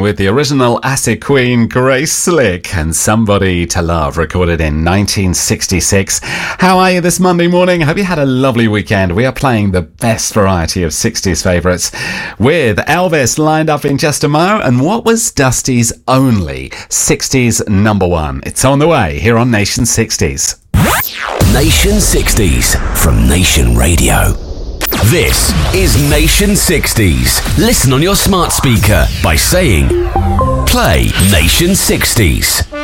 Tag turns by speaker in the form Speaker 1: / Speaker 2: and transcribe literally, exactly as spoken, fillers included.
Speaker 1: with the original Acid Queen, Grace Slick, and Somebody to Love, recorded in nineteen sixty-six. How are you this Monday morning? I hope you had a lovely weekend. We are playing the best variety of sixties favourites with Elvis lined up in just a mo. And what was Dusty's only sixties number one? It's on the way here on Nation sixties.
Speaker 2: Nation sixties from Nation Radio. This is Nation sixties. Listen on your smart speaker by saying, play Nation sixties.